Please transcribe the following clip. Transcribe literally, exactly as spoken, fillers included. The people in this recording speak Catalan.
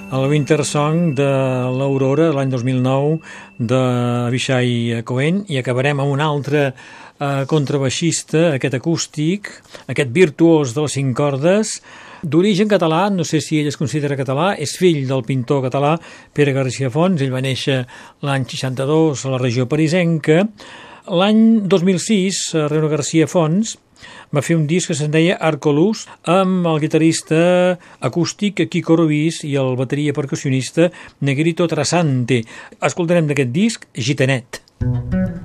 el Winter Song de l'Aurora, l'any dos mil nou, de Avishai Cohen, i acabarem amb un altre eh, contrabaixista, aquest acústic, aquest virtuós de les cinc cordes, d'origen català, no sé si ell es considera català, és fill del pintor català Pere Garcia Fons, ell va néixer l'any seixanta-dos a la regió parisenca. L'any dos mil sis, Reino Garcia Fons va fer un disc que se'n deia Arcolus amb el guitarrista acústic Kiko Rubís i el bateria percussionista Negrito Trasante. Escoltarem d'aquest disc Gitanet.